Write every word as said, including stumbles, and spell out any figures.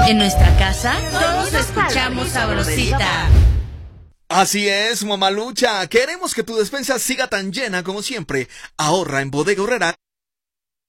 En nuestra casa, todos escuchamos Sabrosita. Así es, mamalucha. Queremos que tu despensa siga tan llena como siempre. Ahorra en Bodega Aurrera